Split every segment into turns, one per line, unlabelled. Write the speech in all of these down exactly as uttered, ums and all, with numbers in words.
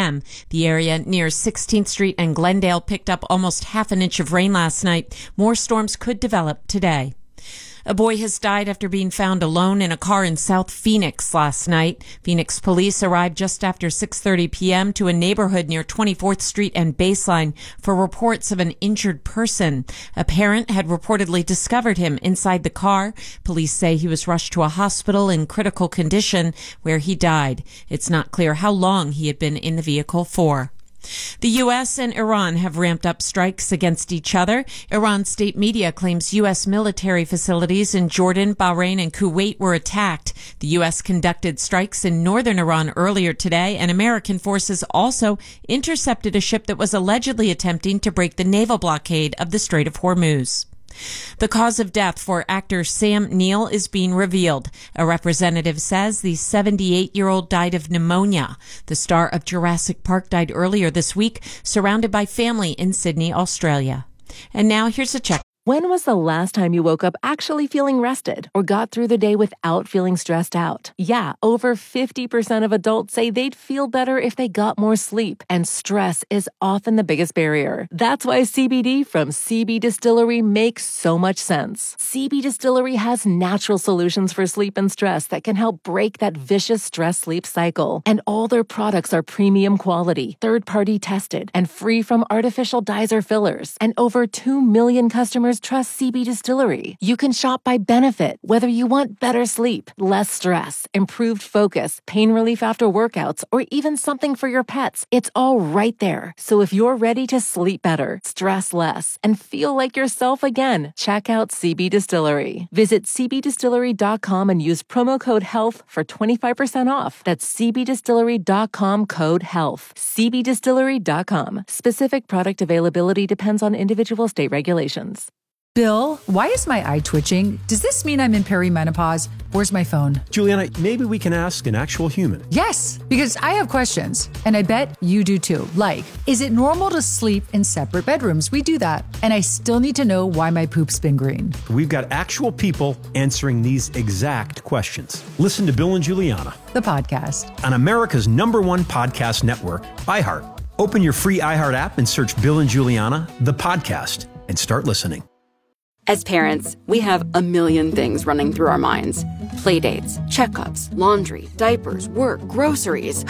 p.m. The area near sixteenth Street and Glendale picked up almost half an inch of rain last night. More storms could develop today. A boy has died after being found alone in a car in South Phoenix last night. Phoenix police arrived just after six thirty p.m. to a neighborhood near twenty-fourth Street and Baseline for reports of an injured person. A parent had reportedly discovered him inside the car. Police say he was rushed to a hospital in critical condition where he died. It's not clear how long he had been in the vehicle for. The U S and Iran have ramped up strikes against each other. Iran state media claims U S military facilities in Jordan, Bahrain, and Kuwait were attacked. The U S conducted strikes in northern Iran earlier today, and American forces also intercepted a ship that was allegedly attempting to break the naval blockade of the Strait of Hormuz. The cause of death for actor Sam Neill is being revealed. A representative says the seventy-eight-year-old died of pneumonia. The star of Jurassic Park died earlier this week, surrounded by family in Sydney, Australia. And now here's a check.
When was the last time you woke up actually feeling rested or got through the day without feeling stressed out? Yeah, over fifty percent of adults say they'd feel better if they got more sleep, and stress is often the biggest barrier. That's why C B D from C B Distillery makes so much sense. C B Distillery has natural solutions for sleep and stress that can help break that vicious stress-sleep cycle. And all their products are premium quality, third-party tested, and free from artificial dyes or fillers. And over two million customers trust C B Distillery. You can shop by benefit, whether you want better sleep, less stress, improved focus, pain relief after workouts, or even something for your pets. It's all right there. So if you're ready to sleep better, stress less, and feel like yourself again, check out C B Distillery. Visit c b distillery dot com and use promo code HEALTH for twenty-five percent off. That's c b distillery dot com code HEALTH. c b distillery dot com. Specific product availability depends on individual state regulations.
Bill, why is my eye twitching? Does this mean I'm in perimenopause? Where's my phone?
Juliana, maybe we can ask an actual human.
Yes, because I have questions, and I bet you do too. Like, is it normal to sleep in separate bedrooms? We do that. And I still need to know why my poop's been green.
We've got actual people answering these exact questions. Listen to Bill and Juliana,
the podcast,
on America's number one podcast network, iHeart. Open your free iHeart app and search Bill and Juliana, the podcast, and start listening.
As parents, we have a million things running through our minds. Playdates, checkups, laundry, diapers, work, groceries.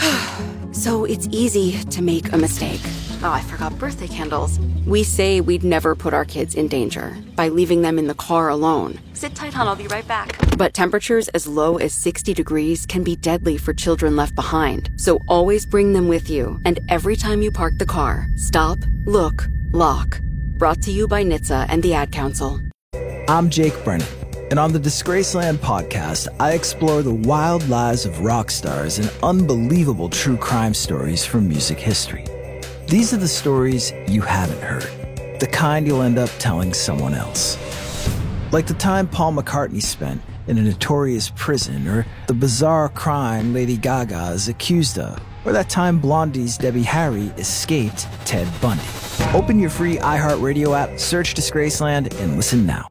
So it's easy to make a mistake. Oh, I forgot birthday candles. We say we'd never put our kids in danger by leaving them in the car alone. Sit tight, hon, I'll be right back. But temperatures as low as sixty degrees can be deadly for children left behind. So always bring them with you. And every time you park the car, stop, look, lock. Brought to you by N H T S A and the Ad Council.
I'm Jake Brennan, and on the Disgraceland podcast, I explore the wild lives of rock stars and unbelievable true crime stories from music history. These are the stories you haven't heard, the kind you'll end up telling someone else. Like the time Paul McCartney spent in a notorious prison, or the bizarre crime Lady Gaga is accused of, or that time Blondie's Debbie Harry escaped Ted Bundy. Open your free iHeartRadio app, search Disgraceland, and listen now.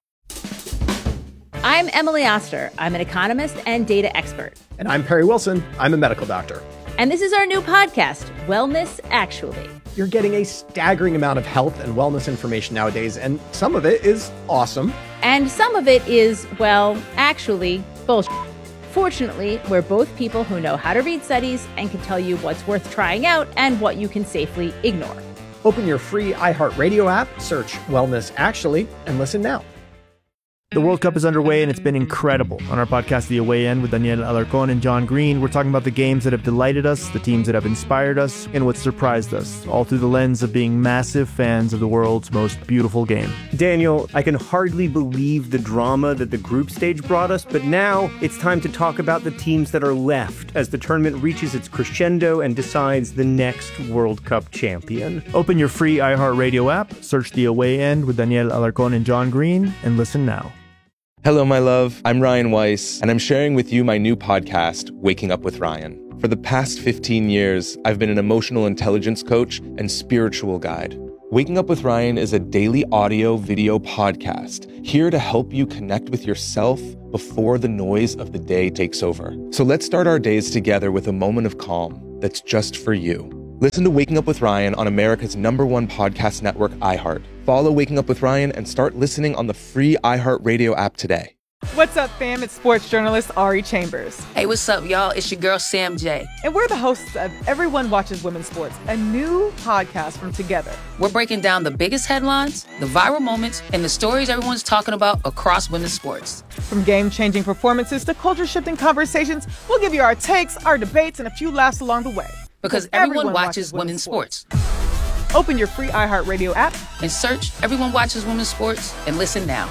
I'm Emily Oster. I'm an economist and data expert.
And I'm Perry Wilson. I'm a medical doctor.
And this is our new podcast, Wellness Actually.
You're getting a staggering amount of health and wellness information nowadays, and some of it is awesome.
And some of it is, well, actually, bullshit. Fortunately, we're both people who know how to read studies and can tell you what's worth trying out and what you can safely ignore.
Open your free iHeartRadio app, search Wellness Actually, and listen now.
The World Cup is underway, and it's been incredible. On our podcast, The Away End, with Daniel Alarcón and John Green, we're talking about the games that have delighted us, the teams that have inspired us, and what surprised us, all through the lens of being massive fans of the world's most beautiful game.
Daniel, I can hardly believe the drama that the group stage brought us, but now it's time to talk about the teams that are left as the tournament reaches its crescendo and decides the next World Cup champion.
Open your free iHeartRadio app, search The Away End with Daniel Alarcón and John Green, and listen now.
Hello, my love. I'm Ryan Weiss, and I'm sharing with you my new podcast, Waking Up with Ryan. For the past fifteen years, I've been an emotional intelligence coach and spiritual guide. Waking Up with Ryan is a daily audio video podcast here to help you connect with yourself before the noise of the day takes over. So let's start our days together with a moment of calm that's just for you. Listen to Waking Up with Ryan on America's number one podcast network, iHeart. Follow Waking Up with Ryan and start listening on the free iHeartRadio app today.
What's up, fam? It's sports journalist Ari Chambers.
Hey, what's up, y'all? It's your girl, Sam J.
And we're the hosts of Everyone Watches Women's Sports, a new podcast from Together.
We're breaking down the biggest headlines, the viral moments, and the stories everyone's talking about across women's sports.
From game-changing performances to culture-shifting conversations, we'll give you our takes, our debates, and a few laughs along the way.
Because everyone, everyone watches, watches women's sports.
sports. Open your free iHeartRadio app
and search Everyone Watches Women's Sports and listen now.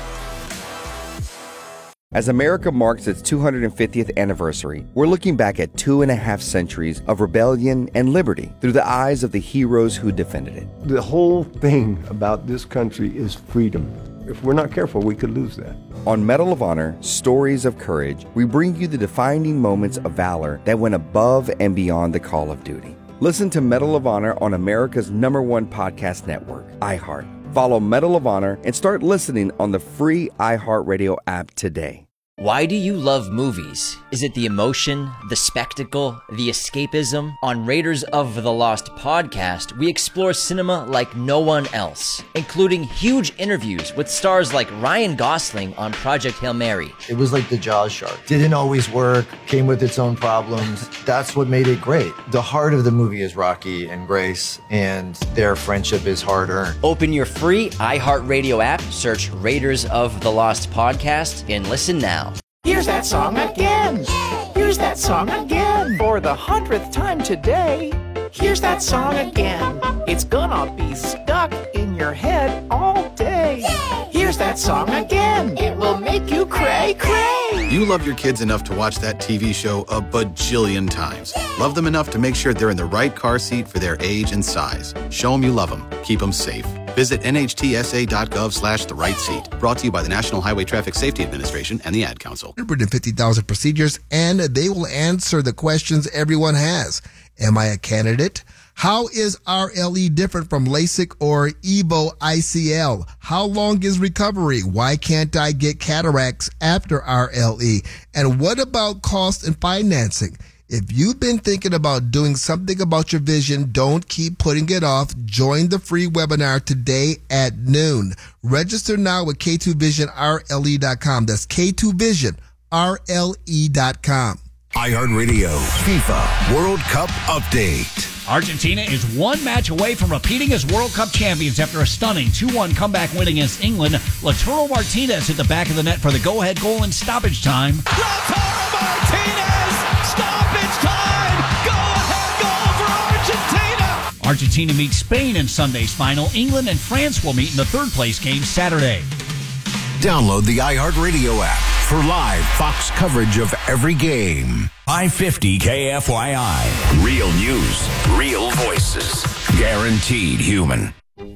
As America marks its two hundred fiftieth anniversary, we're looking back at two and a half centuries of rebellion and liberty through the eyes of the heroes who defended it.
The whole thing about this country is freedom. If we're not careful, we could lose that.
On Medal of Honor, Stories of Courage, we bring you the defining moments of valor that went above and beyond the call of duty. Listen to Medal of Honor on America's number one podcast network, iHeart. Follow Medal of Honor and start listening on the free iHeartRadio app today.
Why do you love movies? Is it the emotion, the spectacle, the escapism? On Raiders of the Lost podcast, we explore cinema like no one else, including huge interviews with stars like Ryan Gosling on Project Hail Mary.
It was like the Jaws shark. Didn't always work, came with its own problems. That's what made it great. The heart of the movie is Rocky and Grace, and their friendship is hard-earned.
Open your free iHeartRadio app, search Raiders of the Lost podcast, and listen now.
Here's that song again. Here's that song again. For the hundredth time today. Here's that song again. It's gonna be stuck in your head all day. Here's that song again. It will make you cray cray.
You love your kids enough to watch that T V show a bajillion times. Love them enough to make sure they're in the right car seat for their age and size. Show them you love them. Keep them safe. Visit nhtsa.gov slash the right seat. Brought to you by the National Highway Traffic Safety Administration and the Ad Council.
one hundred fifty thousand procedures, and they will answer the questions everyone has. Am I a candidate? How is R L E different from LASIK or EVO I C L? How long is recovery? Why can't I get cataracts after R L E? And what about cost and financing? If you've been thinking about doing something about your vision, don't keep putting it off. Join the free webinar today at noon. Register now at K two vision R L E dot com. That's K two vision R L E dot com.
iHeartRadio FIFA World Cup Update.
Argentina is one match away from repeating as World Cup champions after a stunning two one comeback win against England. Lautaro Martinez hit the back of the net for the go-ahead goal in stoppage time.
Lautaro Martinez! Stoppage time! Go-ahead goal for Argentina!
Argentina meets Spain in Sunday's final. England and France will meet in the third-place game Saturday.
Download the iHeartRadio app for live Fox coverage of every game. five fifty K F Y I. Real news, real voices, guaranteed human.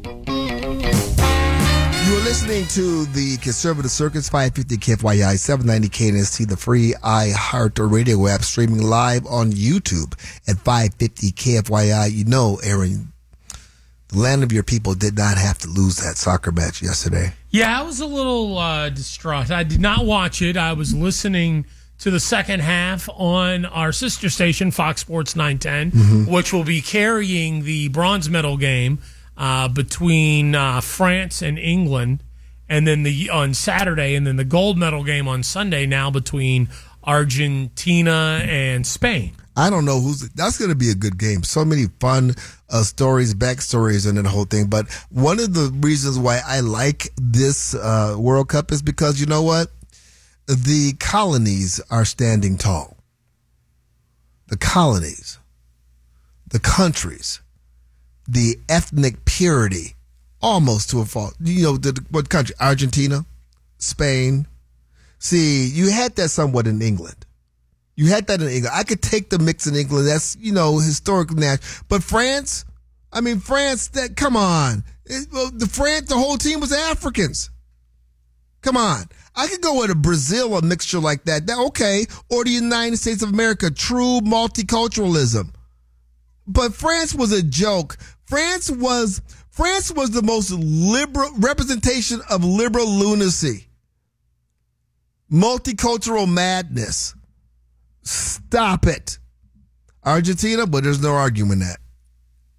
You are listening to the Conservative Circus, five fifty K F Y I, seven ninety K N S T, the free iHeartRadio app, streaming live on YouTube at five fifty K F Y I. You know, Aaron, the land of your people did not have to lose that soccer match yesterday.
Yeah, I was a little uh, distraught. I did not watch it. I was listening to the second half on our sister station, Fox Sports nine ten, mm-hmm. which will be carrying the bronze medal game uh, between uh, France and England, and then the on Saturday, and then the gold medal game on Sunday now between Argentina and Spain.
I don't know who's. That's going to be a good game. So many fun uh, stories, backstories, and the whole thing. But one of the reasons why I like this uh, World Cup is because, you know what? The colonies are standing tall. The colonies, the countries, the ethnic purity, almost to a fault. You know, the, what country? Argentina, Spain. See, you had that somewhat in England. You had that in England. I could take the mix in England. That's, you know, historically national. But France, I mean, France, that, come on. It, well, the France, the whole team was Africans. Come on. I could go with a Brazil, a mixture like that. That okay. Or the United States of America, true multiculturalism. But France was a joke. France was, France was the most liberal representation of liberal lunacy. Multicultural madness. Stop it. Argentina, but there's no arguing that.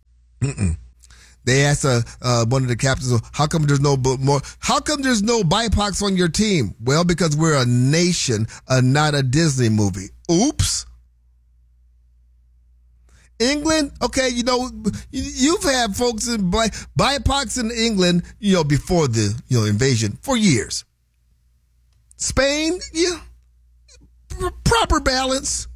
They asked uh, uh, one of the captains, how come there's no more, how come there's no B I P O Cs on your team? Well, because we're a nation, uh, not a Disney movie. Oops. England, okay, you know, you've had folks in B I P O Cs in England, you know, before the, you know, invasion for years. Spain, yeah, proper balance.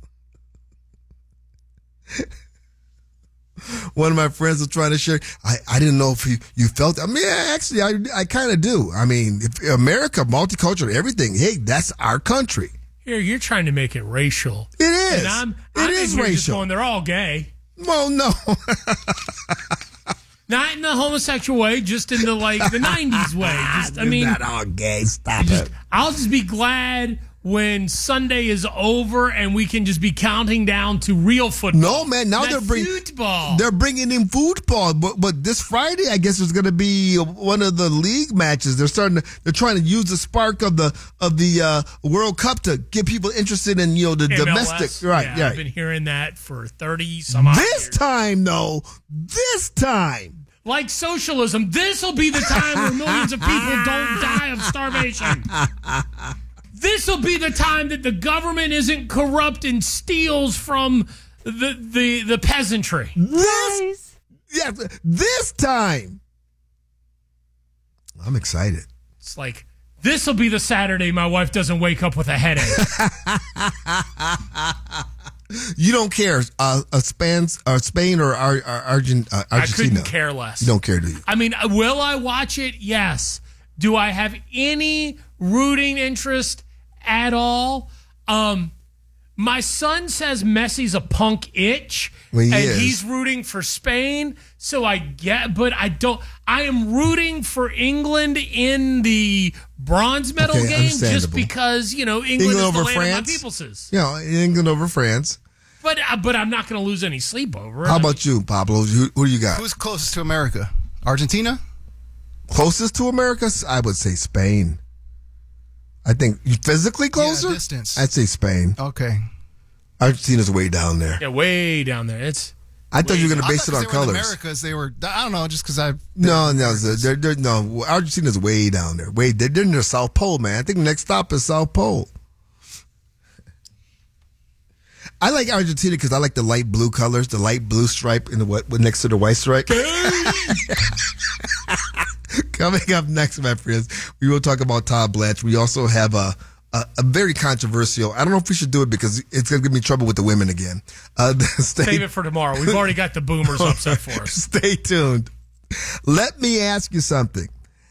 One of my friends was trying to share. I, I didn't know if you, you felt. I mean, actually, I I kind of do. I mean, if America, multicultural, everything. Hey, that's our country.
Here, you're trying to make it racial.
It is.
And I'm,
it
I'm
is
in here
racial.
just going, they're all gay.
Well, no.
Not in the homosexual way, just in the like the nineties way. Just, I mean,
not all gay. Stop
just,
it.
I'll just be glad when Sunday is over and we can just be counting down to real football.
No, man. Now
Not
they're bringing
football.
They're bringing in football, but but this Friday, I guess there's going to be one of the league matches. They're starting to. They're trying to use the spark of the of the uh, World Cup to get people interested in you know the
M L S.
domestic. Right,
Yeah,
yeah.
I've been hearing that for thirty some odd
This
years.
time, though, this time.
Like socialism, this will be the time where millions of people don't die of starvation. This will be the time that the government isn't corrupt and steals from the the, the peasantry.
This, yeah, this time. I'm excited.
It's like, this will be the Saturday my wife doesn't wake up with a headache.
You don't care, uh, uh, Spain, uh, Spain or Ar- Ar- Argent, uh,
I
Argentina?
couldn't care less.
You don't care, do you?
I mean, will I watch it? Yes. Do I have any rooting interest at all? Um, my son says Messi's a punk itch,
Well, he
and
is.
he's rooting for Spain. So I get, but I don't. I am rooting for England in the bronze medal
Okay,
game just
understandable.
because you know England,
England
is
over
the land
France?
of my people's.
You know, England over France.
But uh, but I'm not going to lose any sleep over it.
How about you, Pablo? Who, who do you got?
Who's closest to America? Argentina?
Closest to America? I would say Spain. I think physically closer?
Yeah, distance.
I'd say Spain.
Okay.
Argentina's way down there.
Yeah, way down there. It's.
I thought you were going to
I
base it
thought
on
'cause they were in
colors.
Americas, they were. I don't know, just because I.
No, no, they're, they're, no. Argentina's way down there. Way they're, they're near South Pole, man. I think the next stop is South Pole. I like Argentina because I like the light blue colors, the light blue stripe in the what next to the white stripe. Coming up next, my friends, we will talk about Todd Blanche. We also have a, a, a very controversial. I don't know if we should do it because it's going to give me trouble with the women again. Uh, stay,
Save it for tomorrow. We've already got the boomers upset for us.
Stay tuned. Let me ask you something.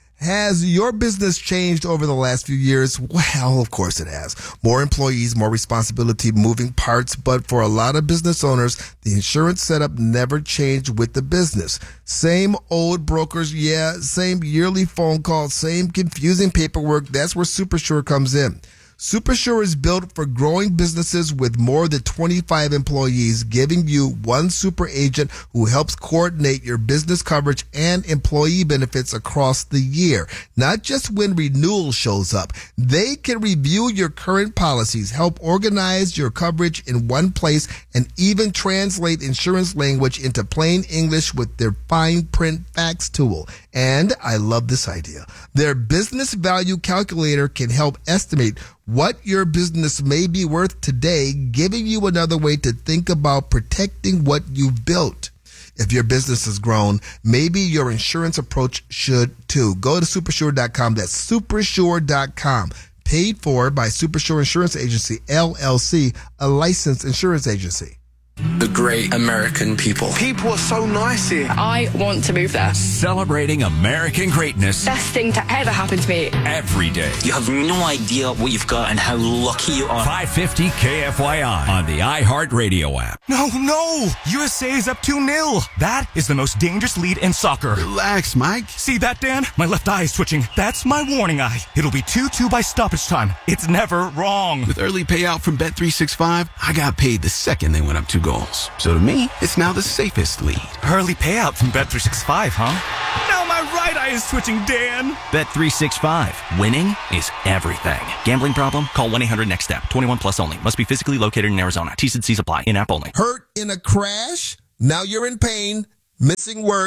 Has your business changed over the last few years? Well, of course it has. More employees, more responsibility, moving parts. But for a lot of business owners, the insurance setup never changed with the business. Same old brokers, yeah, same yearly phone calls, same confusing paperwork. That's where SuperSure comes in. SuperSure is built for growing businesses with more than twenty-five employees, giving you one super agent who helps coordinate your business coverage and employee benefits across the year. Not just when renewal shows up. They can review your current policies, help organize your coverage in one place, and even translate insurance language into plain English with their fine print fax tool. And I love this idea. Their business value calculator can help estimate what your business may be worth today, giving you another way to think about protecting what you've built. If your business has grown, maybe your insurance approach should too. Go to supersure dot com. That's supersure dot com. Paid for by Supersure Insurance Agency, L L C, a licensed insurance agency.
The great American people.
People are so nice here.
I want to move there.
Celebrating American greatness
Best thing to ever happen to me.
every day.
You have no idea what you've got and how lucky you are.
five fifty K F Y I on the iHeartRadio app.
No, no! U S A is up two nil. That is the most dangerous lead in soccer.
Relax, Mike.
See that, Dan? My left eye is twitching. That's my warning eye. It'll be two two by stoppage time. It's never wrong.
With early payout from Bet three sixty-five, I got paid the second they went up two goals. So to me, it's now the safest lead.
Early payout from Bet three sixty-five, huh? Now my right eye is twitching, Dan.
Bet three sixty-five. Winning is everything. Gambling problem? Call one eight hundred next step. twenty-one plus only. Must be physically located in Arizona. T's and C's apply. In-app only.
Hurt in a crash? Now you're in pain, missing work,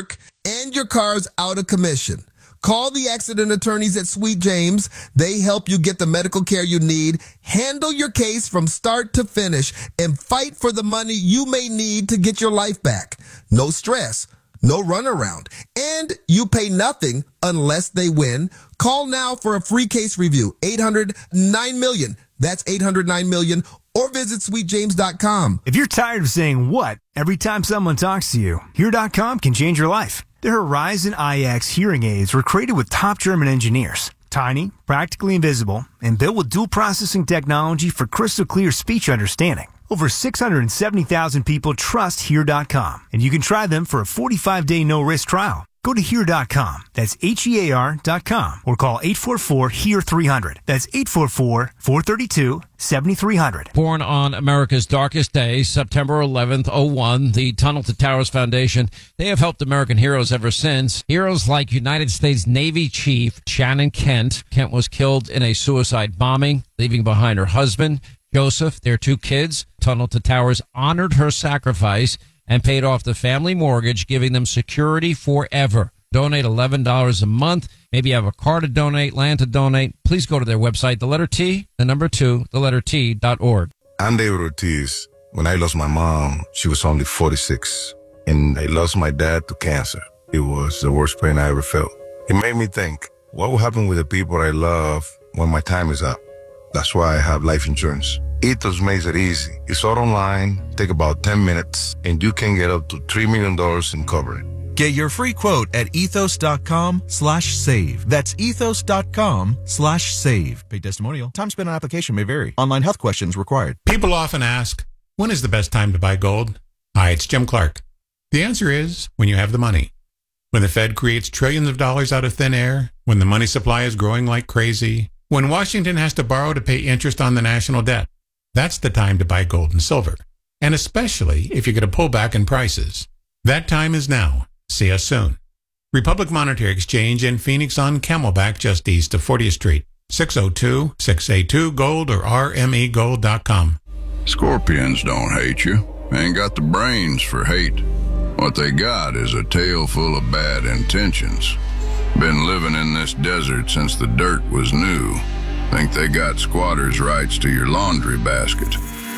and your car's out of commission. Call the accident attorneys at Sweet James. They help you get the medical care you need, handle your case from start to finish, and fight for the money you may need to get your life back. No stress, no runaround, and you pay nothing unless they win. Call now for a free case review, eight hundred nine million. That's eight hundred nine million, or visit sweet james dot com.
If you're tired of saying what every time someone talks to you, hear dot com can change your life. The Horizon I X hearing aids were created with top German engineers. Tiny, practically invisible, and built with dual processing technology for crystal clear speech understanding. Over six hundred seventy thousand people trust hear dot com, and you can try them for a forty-five day no-risk trial. Go to hear dot com. That's H E A R dot com. Or call eight four four, H E A R three hundred. That's eight four four, four three two, seven three zero zero.
Born on America's darkest day, September eleventh, oh one, the Tunnel to Towers Foundation, they have helped American heroes ever since. Heroes like United States Navy Chief Shannon Kent. Kent was killed in a suicide bombing, leaving behind her husband, Joseph, their two kids. Tunnel to Towers honored her sacrifice and paid off the family mortgage, giving them security forever. Donate eleven dollars a month. Maybe you have a car to donate, land to donate. Please go to their website, the letter T, the number two, the letter T dot org.
I'm David Ortiz. When I lost my mom, she was only forty-six, and I lost my dad to cancer. It was the worst pain I ever felt. It made me think, what will happen with the people I love when my time is up? That's why I have life insurance. Ethos makes it easy. It's all online, take about ten minutes, and you can get up to three million dollars in coverage.
Get your free quote at ethos.com slash save. That's ethos.com slash save. Paid testimonial. Time spent on application may vary. Online health questions required.
People often ask, when is the best time to buy gold? Hi, it's Jim Clark. The answer is when you have the money. When the Fed creates trillions of dollars out of thin air, when the money supply is growing like crazy, when Washington has to borrow to pay interest on the national debt. That's the time to buy gold and silver, and especially if you get a pullback in prices. That time is now. See us soon. Republic Monetary Exchange in Phoenix on Camelback, just east of fortieth Street. six oh two, six eight two, gold or r m e gold dot com.
Scorpions don't hate you. Ain't got the brains for hate. What they got is a tail full of bad intentions. Been living in this desert since the dirt was new. Think they got squatters' rights to your laundry basket.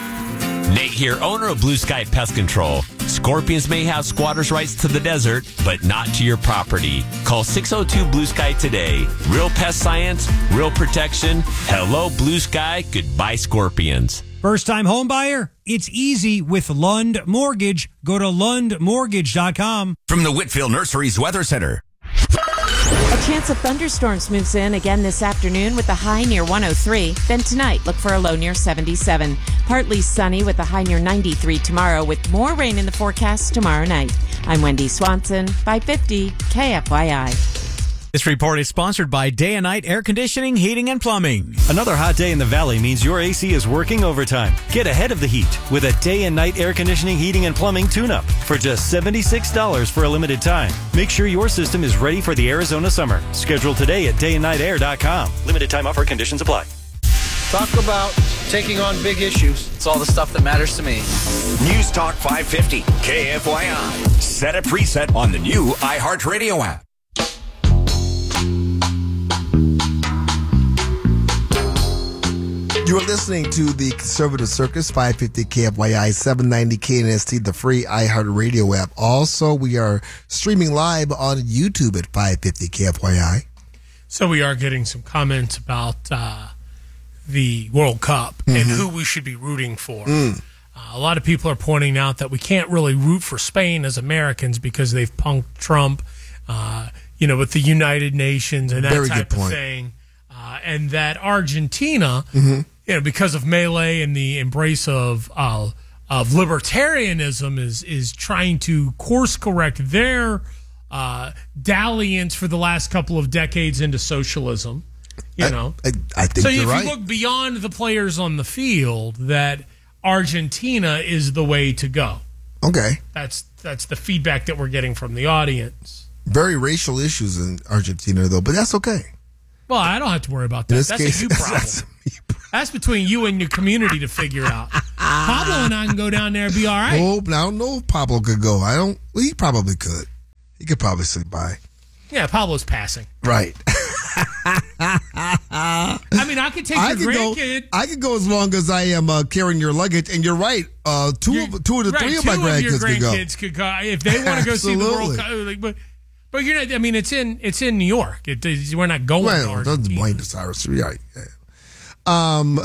Nate here, owner of Blue Sky Pest Control. Scorpions may have squatters' rights to the desert, but not to your property. Call six oh two Blue Sky today. Real pest science, real protection. Hello, Blue Sky. Goodbye, Scorpions.
First-time home buyer? It's easy with Lund Mortgage. Go to lund mortgage dot com.
From the Whitfield Nurseries Weather Center.
A chance of thunderstorms moves in again this afternoon with a high near one oh three. Then tonight, look for a low near seventy-seven. Partly sunny with a high near ninety-three tomorrow, with more rain in the forecast tomorrow night. I'm Wendy Swanson, five fifty K F Y I.
This report is sponsored by Day and Night Air Conditioning, Heating, and Plumbing. Another hot day in the Valley means your A C is working overtime. Get ahead of the heat with a Day and Night Air Conditioning, Heating, and Plumbing tune-up for just seventy-six dollars for a limited time. Make sure your system is ready for the Arizona summer. Schedule today at day and night air dot com. Limited time offer, conditions apply.
Talk about taking on big issues. It's all the stuff that matters to me.
News Talk five fifty, K F Y I. Set a preset on the new iHeartRadio app.
You are listening to the Conservative Circus, five fifty K F Y I, seven ninety K N S T, the free iHeartRadio app. Also, we are streaming live on YouTube at five fifty K F Y I.
So we are getting some comments about uh, the World Cup mm-hmm. and who we should be rooting for. Mm. Uh, a lot of people are pointing out that we can't really root for Spain as Americans because they've punked Trump, uh, you know, with the United Nations and that
Very
type
good
of
point.
thing. Uh, and that Argentina,
mm-hmm.
you know, because of Melee and the embrace of uh, of libertarianism, is is trying to course correct their uh, dalliance for the last couple of decades into socialism. You
I,
know,
I, I think
so.
you're
if
right.
you look beyond the players on the field, that Argentina is the way to go.
Okay,
that's that's the feedback that we're getting from the audience.
Very racial issues in Argentina, though, but that's okay.
Well, I don't have to worry about that.
This
That's
case,
a you problem.
That's,
that's between you and your community to figure out. Pablo and I can go down there and be all right.
Oh, I don't know if Pablo could go. I don't. Well, he probably could. He could probably sleep by.
Yeah, Pablo's passing.
Right.
I mean, I could take
I
your
could go.
grandkid.
I could go as long as I am uh, carrying your luggage. And you're right. Uh, two,
You're-
of, two of the
right,
three of
two
my grandkids
your
could go.
grandkids could go if they want to go see the World Cup. Like, but, but you're not. I mean, it's in it's in New York. It, it's- we're not going.
Well,
to
that's
Argentina.
Buenos Aires. Right. Yeah. Um,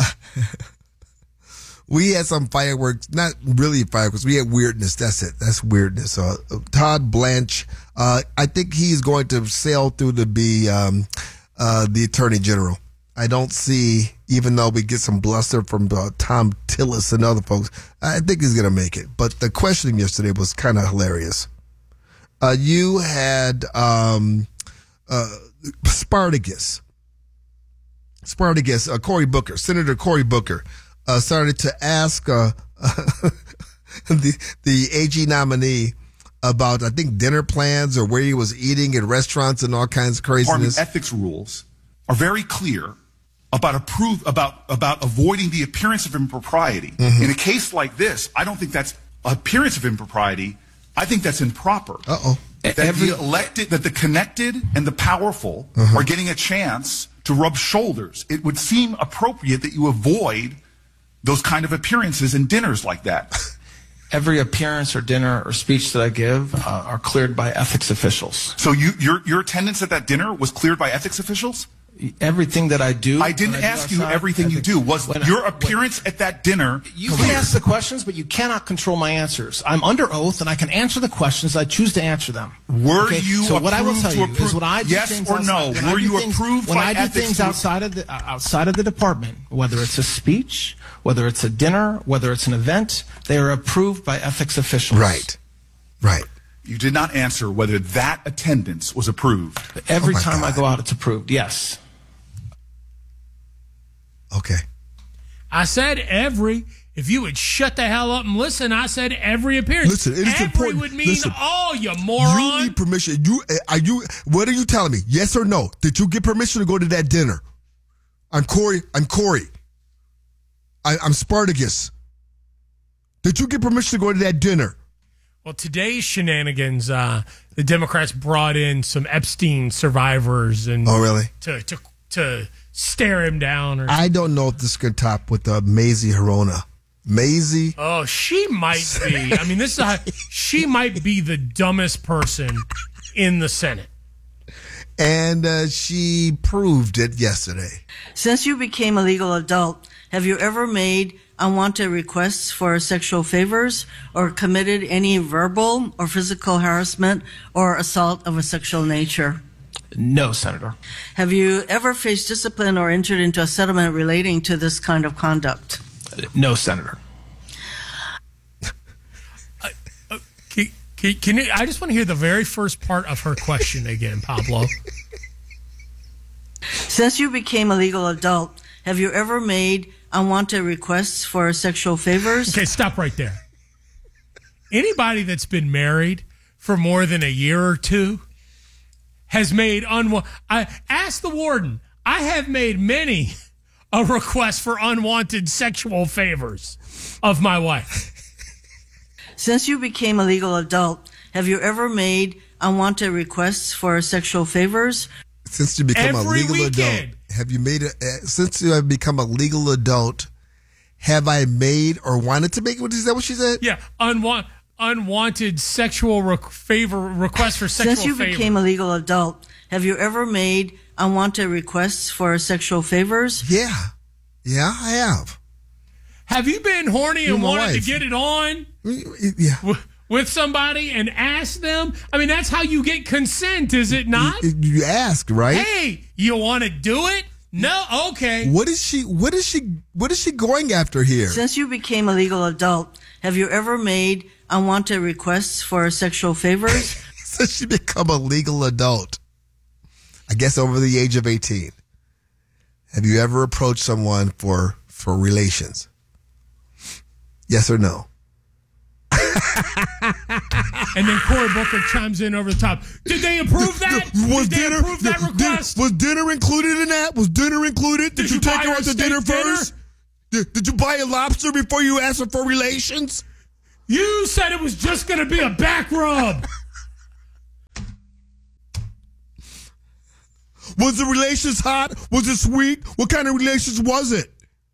we had some fireworks. Not really fireworks. We had weirdness. That's it. That's weirdness. Uh, Todd Blanche. Uh, I think he's going to sail through to be um, uh, the Attorney General. I don't see, even though we get some bluster from uh, Tom Tillis and other folks, I think he's going to make it. But the questioning yesterday was kind of hilarious. Uh, you had um, uh, Spartacus. Spartacus, uh, Cory Booker, Senator Cory Booker, uh, started to ask uh, the, the A G nominee about, I think, dinner plans or where he was eating at restaurants and all kinds of craziness.
Department ethics rules are very clear about approve about about avoiding the appearance of impropriety.
Mm-hmm.
In a case like this, I don't think that's appearance of impropriety. I think that's improper.
Uh-oh.
That
Every-
the elected, that the connected and the powerful
Uh-huh.
are getting a chance to rub shoulders. It would seem appropriate that you avoid those kind of appearances in dinners like that.
Every appearance or dinner or speech that I give uh, are cleared by ethics officials.
So you, your your attendance at that dinner was cleared by ethics officials?
Everything that I do.
I didn't
when I do
ask you
outside,
everything you
ethics-
do. Was
when I-
your appearance at that dinner
You
clear?
can ask the questions, but you cannot control my answers. I'm under oath, and I can answer the questions. I choose to answer them.
Were
Okay?
you
So what I will
approved
tell
to
you
approve-
is when I do
yes
things
or
outside,
no?
when I
Were
do
you
things-
approved
when
by
I do
ethics
things
to-
outside of the uh, outside of the department, whether it's a speech, whether it's a dinner, whether it's an event, they are approved by ethics officials.
Right. Right.
You did not answer whether that attendance was approved.
Every
Oh my
time
God.
I go out, it's approved. Yes.
Okay.
I said every. If you would shut the hell up and listen, I said every appearance.
Listen, it is
every
important.
would mean
Listen,
all, you moron.
You need permission. You uh, are you? What are you telling me? Yes or no? Did you get permission to go to that dinner? I'm Cory. I'm Cory. I, I'm Spartacus. Did you get permission to go to that dinner?
Well, today's shenanigans, uh, the Democrats brought in some Epstein survivors and
Oh, really?
to to to stare him down. Or
I don't know if this can top with uh, Mazie Hirona. Mazie.
oh, she might be. I mean, this is a, she might be the dumbest person in the Senate.
And uh, she proved it yesterday.
Since you became a legal adult, have you ever made unwanted requests for sexual favors or committed any verbal or physical harassment or assault of a sexual nature?
No, Senator.
Have you ever faced discipline or entered into a settlement relating to this kind of conduct?
No, Senator.
Can, can, can you, I just want to hear the very first part of her question again, Pablo.
Since you became a legal adult, have you ever made unwanted requests for sexual favors?
Okay, stop right there. Anybody that's been married for more than a year or two has made unwa- I ask the warden. I have made many a request for unwanted sexual favors of my wife.
Since you became a legal adult, have you ever made unwanted requests for sexual favors?
Since you become a
Every
legal
weekend.
adult, have you made it? Uh, since you have become a legal adult, have I made or wanted to make? What is that? What she said?
Yeah, unwa- unwanted sexual re- favor requests for sexual
Since you
favor.
became a legal adult, have you ever made unwanted requests for sexual favors?
Yeah, yeah, I have.
Have you been horny
You're
and
my
wanted to
wife.
get it on?
Yeah.
W- With somebody and ask them? I mean, that's how you get consent, is it not?
You, you ask, right?
Hey, you want to do it? No? Okay.
What is she? What is she? What is she going after here?
Since you became a legal adult, have you ever made unwanted requests for sexual favors?
Since she become a legal adult, I guess over the age of eighteen, have you ever approached someone for for relations? Yes or no?
And then Cory Booker chimes in over the top. Did they approve that?
Was
Did they
dinner
approve that
did-
request?
was dinner included in that? Was dinner included? Did,
Did
you,
you
take
buy
her
her
out to
steak
dinner
dinner?
first? Did, did you buy a lobster before you asked her for relations?
You said it was just going to be a back rub.
Was the relations hot? Was it sweet? What kind of relations was it?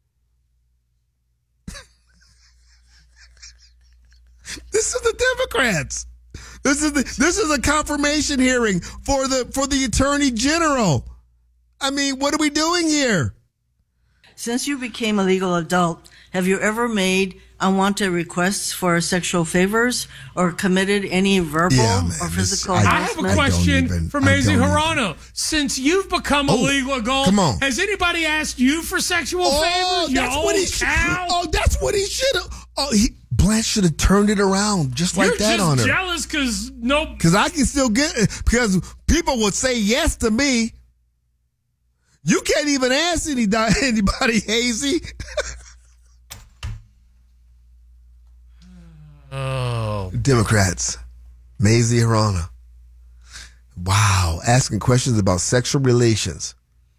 This is the Democrats. This is the, this is a confirmation hearing for the for the Attorney General. I mean, what are we doing here?
Since you became a legal adult, have you ever made unwanted requests for sexual favors or committed any verbal
Yeah, man,
or
this-
physical
I-
I
harassment?
have a question
even-
for
I
Mazie
don't even-
Hirano. Since you've become a
Oh,
legal adult,
come on.
has anybody asked you for sexual
Oh,
favors? You
that's what he
old
should.
cow?
Oh, that's what he should have. Oh, he, Blanche should have turned it around just like
You're
that
just
on her.
jealous because no.
Because I can still get it. Because people would say yes to me. You can't even ask any, anybody, Hazy.
Oh.
Democrats. Mazie Hirano. Wow. Asking questions about sexual relations.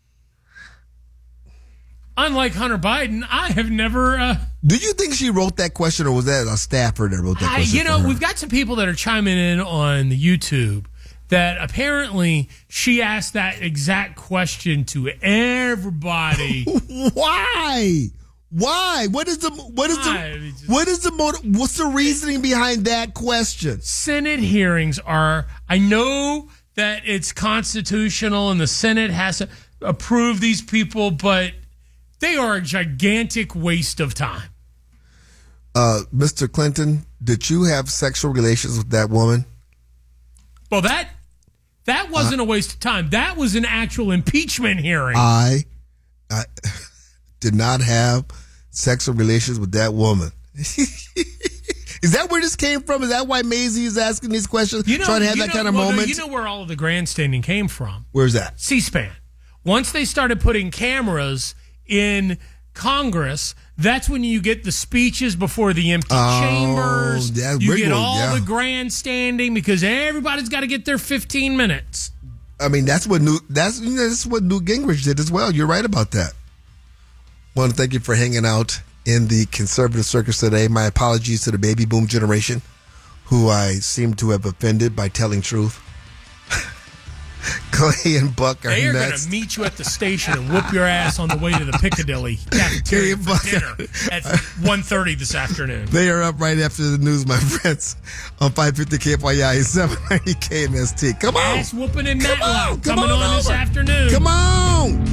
Unlike Hunter Biden, I have never. Uh,
Do you think she wrote that question, or was that a staffer that wrote that
I,
question?
you know,
for her?
we've got some people that are chiming in on the YouTube that apparently she asked that exact question to everybody.
Why? Why? What is the what is
Why?
the what is the motive? What's the reasoning behind that question?
Senate hearings are, I know that it's constitutional and the Senate has to approve these people, but they are a gigantic waste of time.
Uh, Mister Clinton, did you have sexual relations with that woman?
Well, that that wasn't uh, a waste of time. That was an actual impeachment hearing.
I, I did not have sexual relations with that woman. Is that where this came from? Is that why Mazie is asking these questions?
You know,
trying to have
you
that
know,
kind of
well,
moment?
You know where all of the grandstanding came from?
Where's that?
C-SPAN. Once they started putting cameras in Congress, that's when you get the speeches before the empty
oh,
chambers.
Yeah,
you
Riggle,
get all
yeah.
the grandstanding because everybody's got to get their fifteen minutes.
I mean, that's what Newt, that's, you know, that's what Newt Gingrich did as well. You're right about that. Want to thank you for hanging out in the conservative circus today. My apologies to the baby boom generation, who I seem to have offended by telling truth. Clay and Buck are
They are going
next.
to meet you at the station and whoop your ass on the way to the Piccadilly cafeteria for dinner at one thirty this afternoon.
They are up right after the news, my friends, on five fifty K F Y I and seven ninety K M S T. Come on.
Ass whooping in
Come
Matlock
on, come
coming
on
on, this
over.
afternoon.
Come on.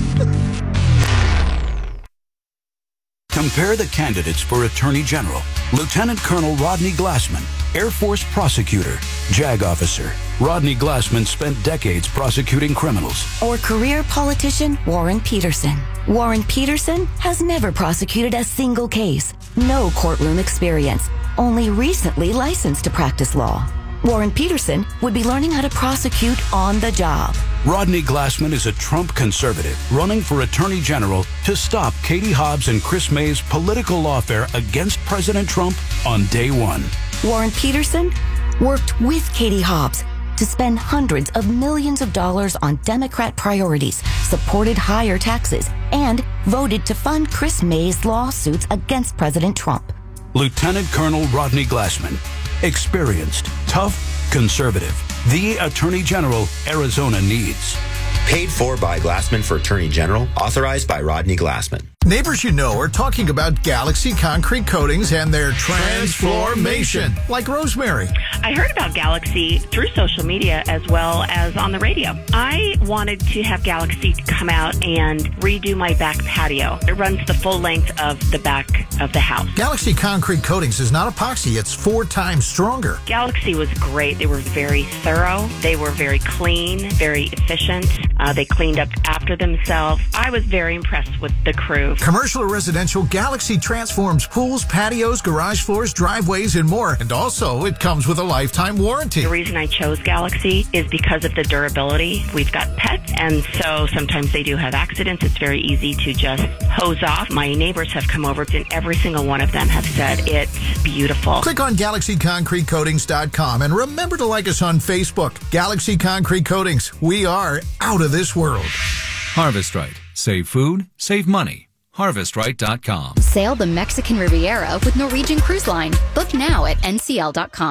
Compare the candidates for Attorney General. Lieutenant Colonel Rodney Glassman, Air Force prosecutor, JAG officer. Rodney Glassman spent decades prosecuting criminals.
Or career politician Warren Peterson. Warren Peterson has never prosecuted a single case. No courtroom experience. Only recently licensed to practice law. Warren Peterson would be learning how to prosecute on the job.
Rodney Glassman is a Trump conservative running for Attorney General to stop Katie Hobbs and Chris May's political lawfare against President Trump on day one.
Warren Peterson worked with Katie Hobbs to spend hundreds of millions of dollars on Democrat priorities, supported higher taxes, and voted to fund Chris May's lawsuits against President Trump.
Lieutenant Colonel Rodney Glassman. Experienced, tough, conservative. The Attorney General Arizona needs.
Paid for by Glassman for Attorney General. Authorized by Rodney Glassman.
Neighbors you know are talking about Galaxy Concrete Coatings and their transformation, like Rosemary.
I heard about Galaxy through social media as well as on the radio. I wanted to have Galaxy come out and redo my back patio. It runs the full length of the back of the house.
Galaxy Concrete Coatings is not epoxy. It's four times stronger.
Galaxy was great. They were very thorough. They were very clean, very efficient. Uh, they cleaned up after themselves. I was very impressed with the crew.
Commercial or residential, Galaxy transforms pools, patios, garage floors, driveways, and more. And also, it comes with a lifetime warranty.
The reason I chose Galaxy is because of the durability. We've got pets, and so sometimes they do have accidents. It's very easy to just hose off. My neighbors have come over, and every single one of them have said it's beautiful.
Click on Galaxy Concrete Coatings dot com and remember to like us on Facebook. Galaxy Concrete Coatings. We are out of this world.
Harvest Right. Save food, save money. harvest right dot com.
Sail the Mexican Riviera with Norwegian Cruise Line. Book now at N C L dot com.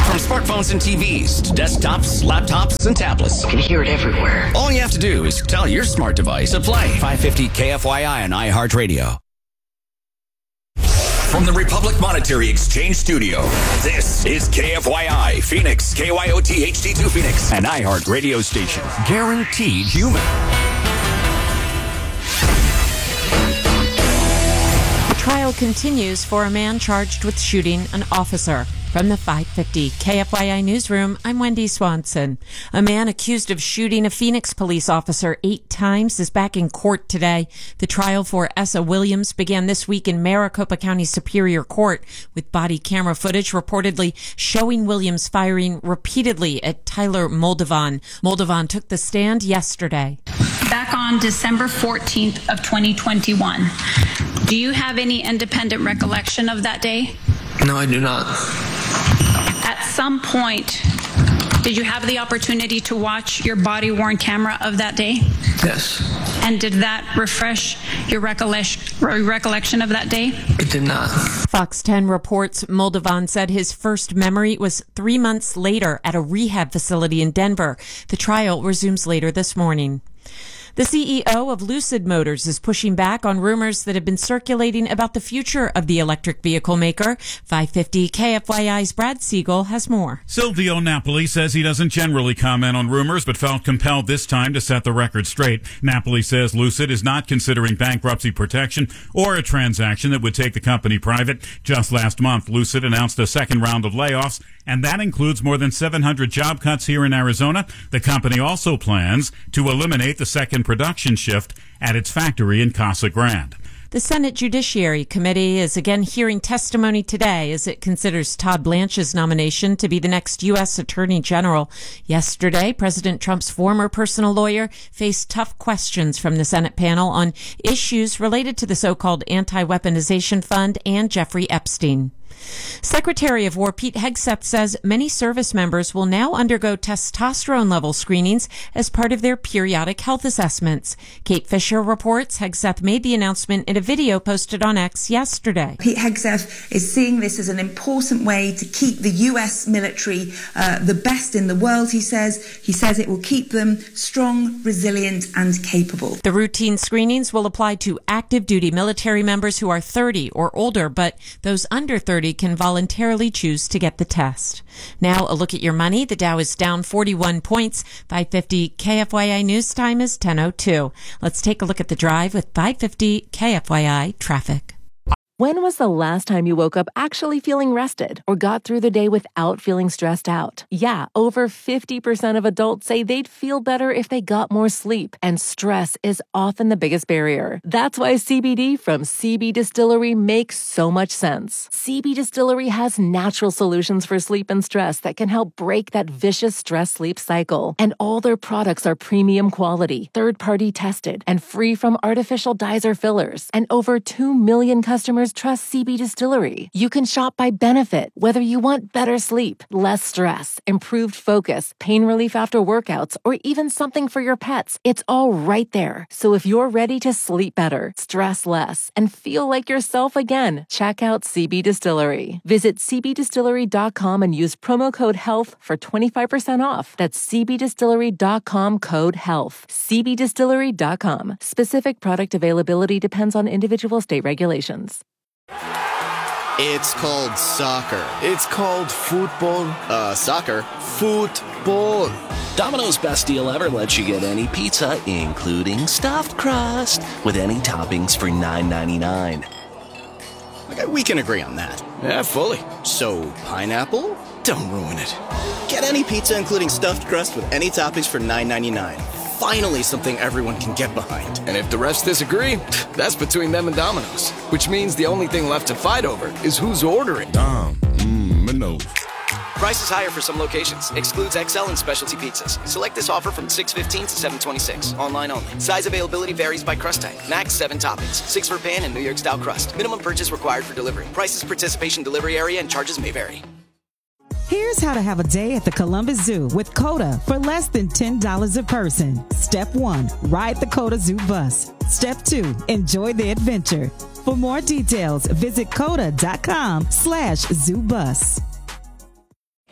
From smartphones and T Vs to desktops, laptops, and tablets.
You can hear it everywhere.
All you have to do is tell your smart device to play five fifty K F Y I on iHeartRadio. From the Republic Monetary Exchange Studio, this is K F Y I Phoenix, K Y O T H D two Phoenix, an iHeart radio station. Guaranteed human.
The trial continues for a man charged with shooting an officer. From the five fifty K F Y I newsroom, I'm Wendy Swanson. A man accused of shooting a Phoenix police officer eight times is back in court today. The trial for Essa Williams began this week in Maricopa County Superior Court, with body camera footage reportedly showing Williams firing repeatedly at Tyler Moldovan. Moldovan took the stand yesterday.
Back on December fourteenth of twenty twenty-one, do you have any independent recollection of that day?
No, I do not.
At some point, did you have the opportunity to watch your body-worn camera of that day?
Yes.
And did that refresh your recollection, recollection of that day?
It did not.
Fox ten reports Moldovan said his first memory was three months later at a rehab facility in Denver. The trial resumes later this morning. The C E O of Lucid Motors is pushing back on rumors that have been circulating about the future of the electric vehicle maker. five fifty K F Y I's Brad Siegel has more.
Silvio Napoli says he doesn't generally comment on rumors, but felt compelled this time to set the record straight. Napoli says Lucid is not considering bankruptcy protection or a transaction that would take the company private. Just last month, Lucid announced a second round of layoffs, and that includes more than seven hundred job cuts here in Arizona. The company also plans to eliminate the second production shift at its factory in Casa Grande.
The Senate Judiciary Committee is again hearing testimony today as it considers Todd Blanche's nomination to be the next U S Attorney General. Yesterday, President Trump's former personal lawyer faced tough questions from the Senate panel on issues related to the so-called Anti-Weaponization Fund and Jeffrey Epstein. Secretary of War Pete Hegseth says many service members will now undergo testosterone level screenings as part of their periodic health assessments. Kate Fisher reports Hegseth made the announcement in a video posted on X yesterday.
Pete Hegseth is seeing this as an important way to keep the U S military uh, the best in the world, he says. He says it will keep them strong, resilient, and capable.
The routine screenings will apply to active duty military members who are thirty or older, but those under thirty can voluntarily choose to get the test. Now a look at your money. The Dow is down forty-one points. five fifty K F Y I news time is ten oh two. Let's take a look at the drive with five fifty K F Y I traffic.
When was the last time you woke up actually feeling rested or got through the day without feeling stressed out? Yeah, over fifty percent of adults say they'd feel better if they got more sleep, and stress is often the biggest barrier. That's why C B D from C B Distillery makes so much sense. C B Distillery has natural solutions for sleep and stress that can help break that vicious stress-sleep cycle. And all their products are premium quality, third-party tested, and free from artificial dyes or fillers. And over two million customers trust C B Distillery. You can shop by benefit, whether you want better sleep, less stress, improved focus, pain relief after workouts, or even something for your pets. It's all right there. So if you're ready to sleep better, stress less, and feel like yourself again, check out C B Distillery. Visit c b distillery dot com and use promo code HEALTH for twenty-five percent off. That's c b distillery dot com code HEALTH. c b distillery dot com. Specific product availability depends on individual state regulations.
It's called soccer. It's called football. Uh, soccer. Football.
Domino's Best Deal Ever lets you get any pizza, including stuffed crust, with any toppings for nine ninety-nine.
Okay, we can agree on that. Yeah, fully. So, pineapple? Don't ruin it. Get any pizza, including stuffed crust, with any toppings for nine ninety-nine. Finally something everyone can get behind.
And if the rest disagree, that's between them and Domino's. Which means the only thing left to fight over is who's ordering.
Dom, mmm, Manove.
Price is higher for some locations. Excludes X L and specialty pizzas. Select this offer from six fifteen to seven twenty-six. Online only. Size availability varies by crust type. Max seven toppings. Six for pan and New York style crust. Minimum purchase required for delivery. Prices, participation, delivery area, and charges may vary.
Here's how to have a day at the Columbus Zoo with COTA for less than ten dollars a person. Step one, ride the COTA Zoo bus. Step two, enjoy the adventure. For more details, visit coda dot com slash zoo bus.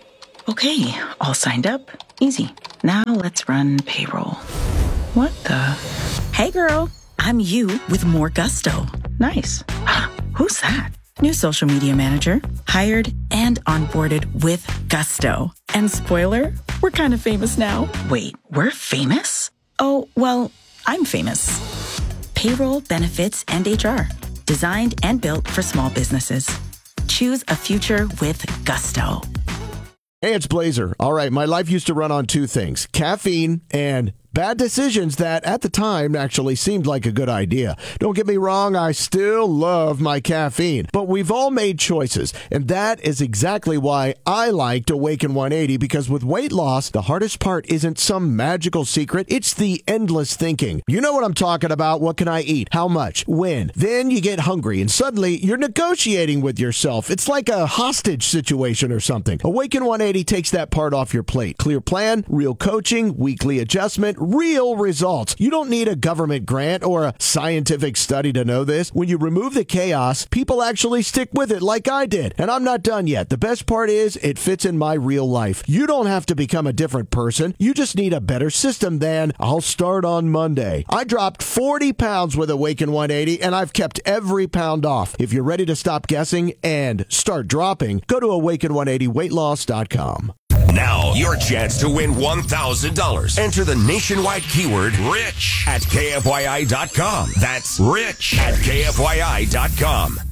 Okay, all signed up. Easy. Now let's run payroll. What the? Hey girl, I'm you with more gusto. Nice. Who's that? New social media manager, hired and onboarded with gusto. And spoiler, we're kind of famous now. Wait, we're famous? Oh, well, I'm famous. Payroll, benefits, and H R. Designed and built for small businesses. Choose a future with gusto.
Hey, it's Blazer. All right, my life used to run on two things, caffeine and bad decisions that at the time actually seemed like a good idea. Don't get me wrong, I still love my caffeine, but we've all made choices, and that is exactly why I liked Awaken one eighty, because with weight loss, the hardest part isn't some magical secret, it's the endless thinking. You know what I'm talking about. What can I eat? How much? When? Then you get hungry, and suddenly you're negotiating with yourself. It's like a hostage situation or something. Awaken one eighty takes that part off your plate. Clear plan, real coaching, weekly adjustment, real results. You don't need a government grant or a scientific study to know this. When you remove the chaos, people actually stick with it like I did. And I'm not done yet. The best part is it fits in my real life. You don't have to become a different person. You just need a better system than I'll start on Monday. I dropped forty pounds with Awaken one eighty, and I've kept every pound off. If you're ready to stop guessing and start dropping, go to awaken one eighty weight loss dot com.
Now, your chance to win one thousand dollars. Enter the nationwide keyword RICH at K F Y I dot com. That's RICH at K F Y I dot com.